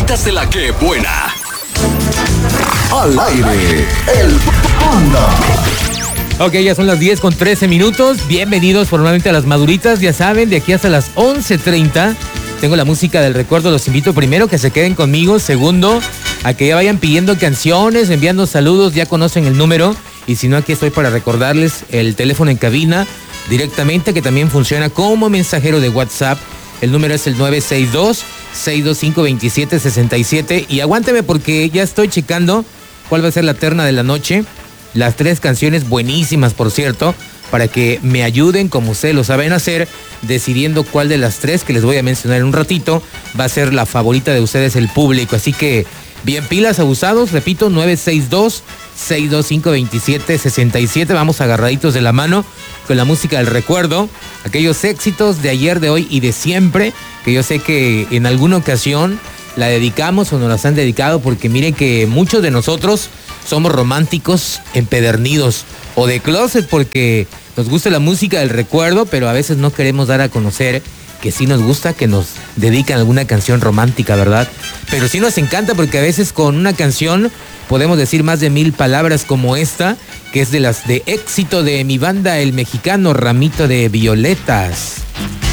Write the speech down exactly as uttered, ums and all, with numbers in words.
Mañanitas de la que buena. Al aire, el Panda. Ok, ya son las diez con trece minutos. Bienvenidos formalmente a Las Maduritas. Ya saben, de aquí hasta las once treinta tengo la música del recuerdo. Los invito primero que se queden conmigo. Segundo, a que ya vayan pidiendo canciones, enviando saludos. Ya conocen el número. Y si no, aquí estoy para recordarles el teléfono en cabina directamente, que también funciona como mensajero de WhatsApp. El número es el nueve seis dos, seis dos cinco, dos siete seis siete. Y aguánteme porque ya estoy checando cuál va a ser la terna de la noche. Las tres canciones buenísimas, por cierto, para que me ayuden, como ustedes lo saben hacer, decidiendo cuál de las tres que les voy a mencionar en un ratito va a ser la favorita de ustedes, el público. Así que, bien pilas, abusados, repito, nueve seis dos, seis dos cinco, dos siete seis siete. Vamos agarraditos de la mano con la música del recuerdo, aquellos éxitos de ayer, de hoy y de siempre, que yo sé que en alguna ocasión la dedicamos o nos las han dedicado, porque miren que muchos de nosotros somos románticos empedernidos o de closet, porque nos gusta la música del recuerdo, pero a veces no queremos dar a conocer que sí nos gusta que nos dedican alguna canción romántica, ¿verdad? Pero sí nos encanta, porque a veces con una canción podemos decir más de mil palabras, como esta, que es de las de éxito de mi banda El Mexicano, Ramito de Violetas.